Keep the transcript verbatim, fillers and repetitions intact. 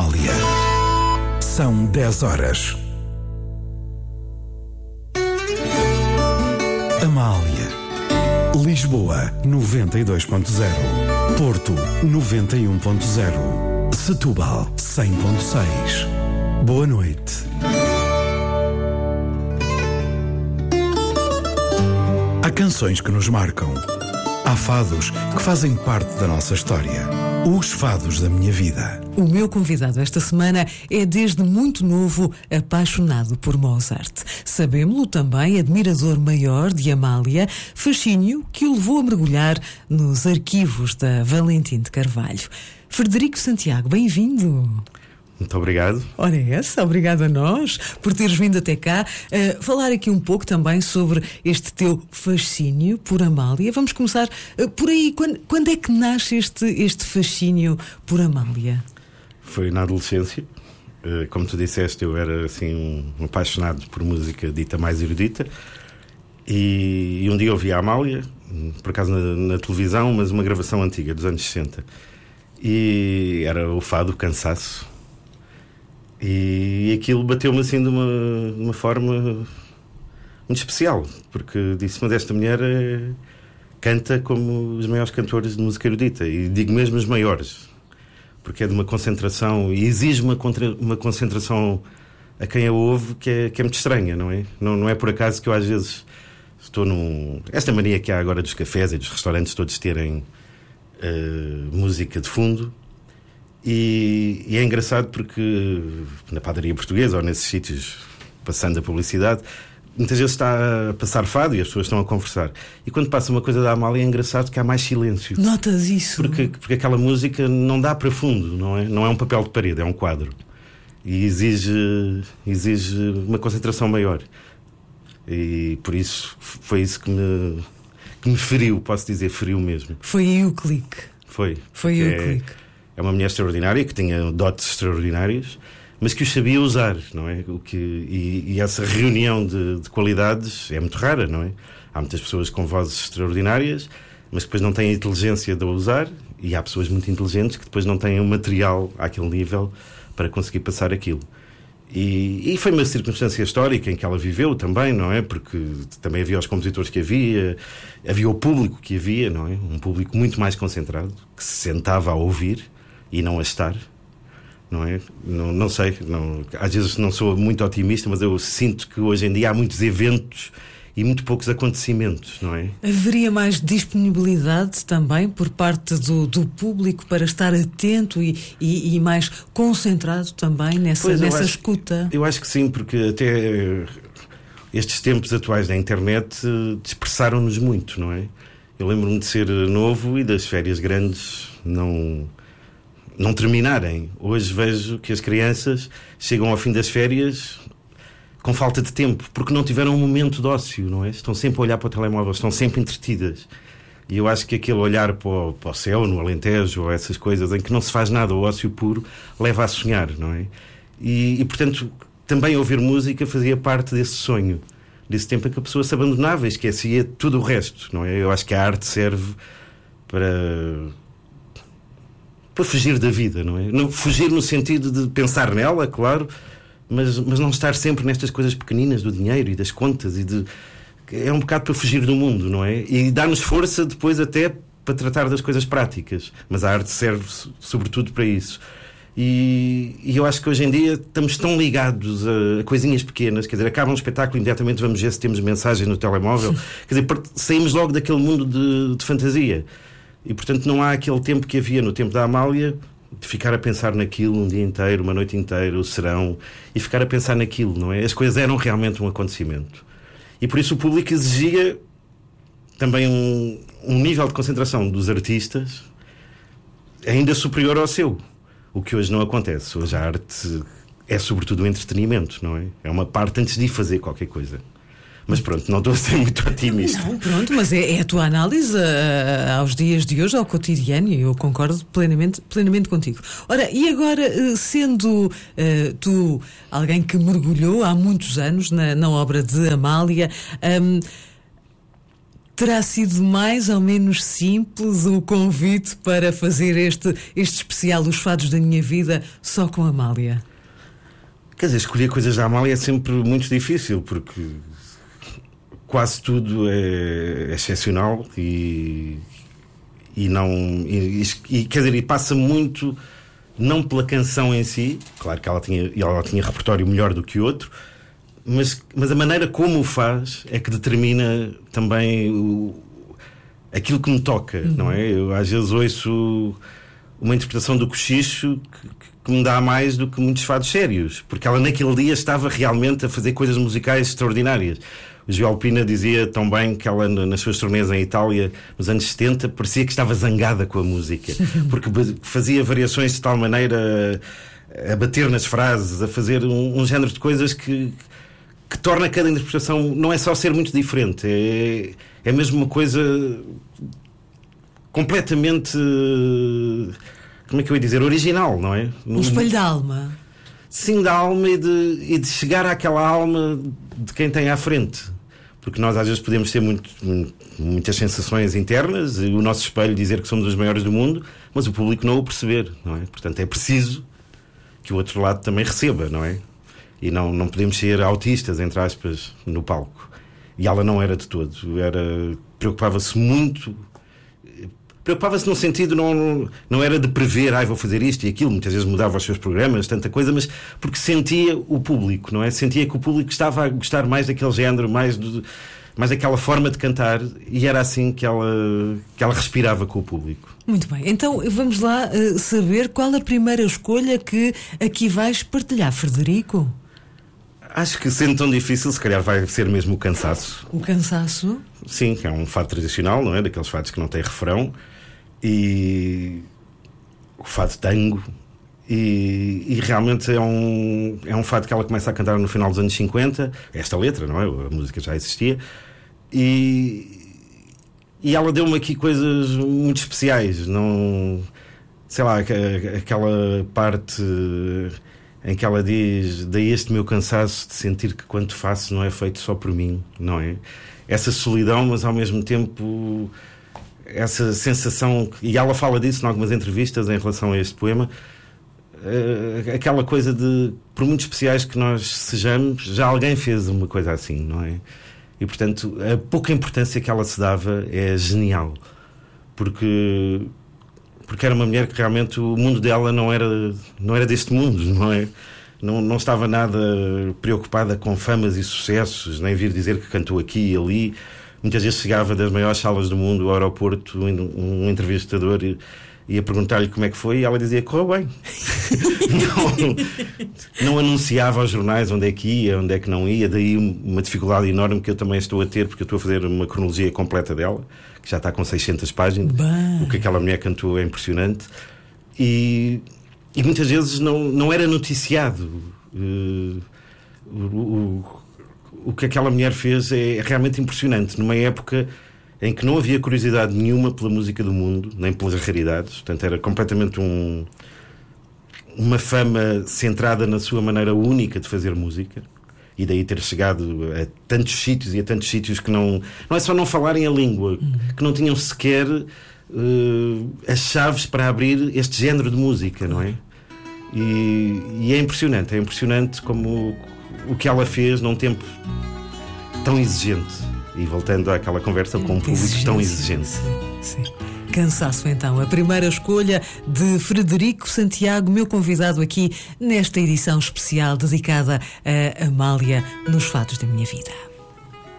Amália. São dez horas. Amália. Lisboa, noventa e dois ponto zero. Porto, noventa e um ponto zero. Setúbal, cem ponto seis. Boa noite. Há canções que nos marcam. Há fados que fazem parte da nossa história. Os fados da minha vida. O meu convidado esta semana é desde muito novo apaixonado por Mozart. Sabemos-lo também admirador maior de Amália, fascínio que o levou a mergulhar nos arquivos da Valentim de Carvalho. Frederico Santiago, bem-vindo. Muito obrigado. Ora essa, obrigado a nós por teres vindo até cá uh, falar aqui um pouco também sobre este teu fascínio por Amália. Vamos começar uh, por aí. Quando, quando é que nasce este, este fascínio por Amália? Foi na adolescência. Uh, como tu disseste, eu era assim um, um apaixonado por música dita mais erudita. E, e um dia ouvi a Amália, por acaso na, na televisão, mas uma gravação antiga, dos anos sessenta. E era o fado Cansaço. E aquilo bateu-me assim de uma, de uma forma muito especial, porque disse, mas esta mulher é, canta como os maiores cantores de música erudita, e digo mesmo os maiores, porque é de uma concentração, e exige uma, contra, uma concentração a quem a ouve que é, que é muito estranha, não é? Não, não é por acaso que eu às vezes estou num... Esta mania que há agora dos cafés e dos restaurantes todos terem uh, música de fundo. E, e é engraçado porque na padaria portuguesa ou nesses sítios, passando a publicidade, muitas vezes está a passar fado e as pessoas estão a conversar. E quando passa uma coisa da Amália é engraçado que há mais silêncio. Notas isso? Porque, porque aquela música não dá para fundo, não é? Não é um papel de parede, é um quadro. E exige, exige uma concentração maior. E por isso foi isso que me, que me feriu, posso dizer, feriu mesmo. Foi aí o clique. Foi. Foi aí o é, clique. É uma mulher extraordinária, que tinha dotes extraordinários, mas que os sabia usar, não é? O que, e, e essa reunião de, de qualidades é muito rara, não é? Há muitas pessoas com vozes extraordinárias, mas que depois não têm a inteligência de a usar, e há pessoas muito inteligentes que depois não têm o material àquele nível para conseguir passar aquilo. E, e foi uma circunstância histórica em que ela viveu também, não é? Porque também havia os compositores que havia, havia o público que havia, não é? Um público muito mais concentrado, que se sentava a ouvir e não a estar, não é? Não, não sei, não, às vezes não sou muito otimista, mas eu sinto que hoje em dia há muitos eventos e muito poucos acontecimentos, não é? Haveria mais disponibilidade também por parte do, do público para estar atento e, e, e mais concentrado também nessa, nessa acho, escuta? Eu acho que sim, porque até estes tempos atuais da internet dispersaram-nos muito, não é? Eu lembro-me de ser novo e das férias grandes não... não terminarem. Hoje vejo que as crianças chegam ao fim das férias com falta de tempo, porque não tiveram um momento de ócio, não é? Estão sempre a olhar para o telemóvel, estão sempre entretidas. E eu acho que aquele olhar para o, para o céu, no Alentejo, ou essas coisas em que não se faz nada, o ócio puro, leva a sonhar, não é? E, e portanto, também ouvir música fazia parte desse sonho, desse tempo em que a pessoa se abandonava e esquecia tudo o resto, não é? Eu acho que a arte serve para... para fugir da vida, não é? Não, fugir no sentido de pensar nela, claro, mas, mas não estar sempre nestas coisas pequeninas do dinheiro e das contas e de... É um bocado para fugir do mundo, não é? E dá-nos força depois até para tratar das coisas práticas, mas a arte serve sobretudo para isso. E, e eu acho que hoje em dia estamos tão ligados a, a coisinhas pequenas, quer dizer, acaba um espetáculo e imediatamente vamos ver se temos mensagem no telemóvel, quer dizer, saímos logo daquele mundo de, de fantasia. E, portanto, não há aquele tempo que havia no tempo da Amália de ficar a pensar naquilo um dia inteiro, uma noite inteira, o serão, e ficar a pensar naquilo, não é? As coisas eram realmente um acontecimento. E por isso o público exigia também um, um nível de concentração dos artistas ainda superior ao seu, o que hoje não acontece. Hoje a arte é sobretudo o entretenimento, não é? É uma parte antes de fazer qualquer coisa. Mas pronto, não estou a ser muito otimista. Não, pronto, mas é, é a tua análise uh, aos dias de hoje, ao cotidiano, e eu concordo plenamente, plenamente contigo. Ora, e agora, uh, sendo uh, tu alguém que mergulhou há muitos anos na, na obra de Amália, um, Terá sido mais ou menos simples o convite para fazer este, este especial Os Fados da Minha Vida só com a Amália? Quer dizer, escolher coisas da Amália é sempre muito difícil, porque quase tudo é excepcional e, e não e, e, quer dizer, e passa muito não pela canção em si, claro que ela tinha, ela tinha repertório melhor do que outro, mas, mas a maneira como o faz é que determina também o, aquilo que me toca, uhum. não é? Eu às vezes ouço uma interpretação do Cochicho que, que me dá mais do que muitos fados sérios, porque ela naquele dia estava realmente a fazer coisas musicais extraordinárias. O João Pina dizia tão bem que ela, nas suas turnês em Itália, nos anos setenta, parecia que estava zangada com a música, porque fazia variações de tal maneira a, a bater nas frases, a fazer um, um género de coisas que, que torna cada interpretação, não é só ser muito diferente, é, é mesmo uma coisa completamente, como é que eu ia dizer, original, não é? Um espelho da alma. Sim, da alma e de, e de chegar àquela alma de quem tem à frente. Porque nós às vezes podemos ter muito, muitas sensações internas e o nosso espelho dizer que somos os maiores do mundo, mas o público não o perceber, não é? Portanto, é preciso que o outro lado também receba, não é? E não, não podemos ser autistas, entre aspas, no palco. E ela não era de todo. Era, preocupava-se muito... Preocupava-se num sentido, não, não era de prever, ai, vou fazer isto e aquilo, muitas vezes mudava os seus programas, tanta coisa, mas porque sentia o público, não é? Sentia que o público estava a gostar mais daquele género, mais, do, mais daquela forma de cantar, e era assim que ela, que ela respirava com o público. Muito bem, então vamos lá uh, saber qual a primeira escolha que aqui vais partilhar, Frederico? Acho que sendo tão difícil, se calhar vai ser mesmo o Cansaço. O Cansaço? Sim, é um fado tradicional, não é? Daqueles fados que não têm refrão. E o fado tango e, e realmente é um, é um fado que ela começa a cantar no final dos anos cinquenta, esta letra, não é? A música já existia e, e ela deu-me aqui coisas muito especiais, não, sei lá, aquela parte em que ela diz: daí este meu cansaço de sentir que quanto faço não é feito só por mim, não é? Essa solidão, mas ao mesmo tempo essa sensação, e ela fala disso em algumas entrevistas em relação a este poema, uh, aquela coisa de, por muito especiais que nós sejamos, já alguém fez uma coisa assim, não é? E portanto a pouca importância que ela se dava é genial, porque, porque era uma mulher que realmente o mundo dela não era, não era deste mundo, não é? Não, não estava nada preocupada com famas e sucessos, nem vir dizer que cantou aqui e ali. Muitas vezes chegava das maiores salas do mundo ao aeroporto um entrevistador e ia perguntar-lhe como é que foi e ela dizia que correu bem. não, não anunciava aos jornais onde é que ia, onde é que não ia. Daí uma dificuldade enorme que eu também estou a ter, porque eu estou a fazer uma cronologia completa dela, que já está com seiscentas páginas. Bem. O que aquela mulher cantou é impressionante. E, e muitas vezes não, não era noticiado. Uh, o, o, o que aquela mulher fez é realmente impressionante, numa época em que não havia curiosidade nenhuma pela música do mundo, nem pelas raridades. Portanto, era completamente um, uma fama centrada na sua maneira única de fazer música, e daí ter chegado a tantos sítios e a tantos sítios que não... Não é só não falarem a língua, que não tinham sequer uh, as chaves para abrir este género de música, não é? E, e é impressionante, é impressionante como o que ela fez num tempo tão exigente. E voltando àquela conversa com um público tão exigente. Sim, sim. Cansaço, então, a primeira escolha de Frederico Santiago, meu convidado aqui nesta edição especial dedicada a Amália nos Fados da Minha Vida.